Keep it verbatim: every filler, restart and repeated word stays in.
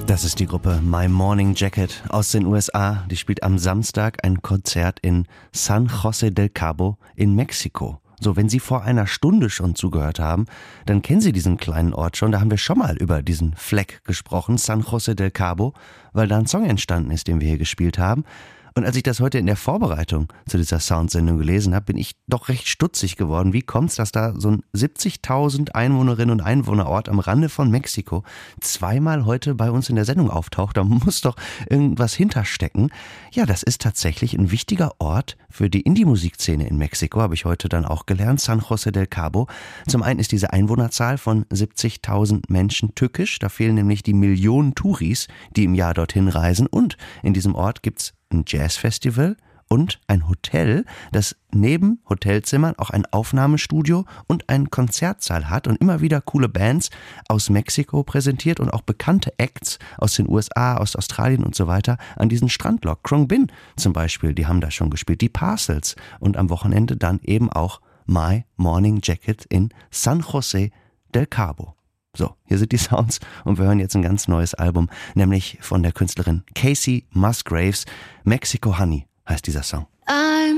Das ist die Gruppe My Morning Jacket aus den U S A. Die spielt am Samstag ein Konzert in San José del Cabo in Mexiko. So, wenn Sie vor einer Stunde schon zugehört haben, dann kennen Sie diesen kleinen Ort schon. Da haben wir schon mal über diesen Fleck gesprochen, San José del Cabo, weil da ein Song entstanden ist, den wir hier gespielt haben. Und als ich das heute in der Vorbereitung zu dieser Soundsendung gelesen habe, bin ich doch recht stutzig geworden. Wie kommt's, dass da so ein siebzigtausend Einwohnerinnen und Einwohnerort am Rande von Mexiko zweimal heute bei uns in der Sendung auftaucht? Da muss doch irgendwas hinterstecken. Ja, das ist tatsächlich ein wichtiger Ort für die Indie-Musikszene in Mexiko, habe ich heute dann auch gelernt, San José del Cabo. Zum einen ist diese Einwohnerzahl von siebzigtausend Menschen tückisch. Da fehlen nämlich die Millionen Touris, die im Jahr dorthin reisen. Und in diesem Ort gibt's ein Jazzfestival und ein Hotel, das neben Hotelzimmern auch ein Aufnahmestudio und einen Konzertsaal hat und immer wieder coole Bands aus Mexiko präsentiert und auch bekannte Acts aus den U S A, aus Australien und so weiter an diesen Strand lockt. Khruangbin zum Beispiel, die haben da schon gespielt, die Parcels und am Wochenende dann eben auch My Morning Jacket in San José del Cabo. So, hier sind die Sounds und wir hören jetzt ein ganz neues Album, nämlich von der Künstlerin Kacey Musgraves. Mexico Honey heißt dieser Song. I'm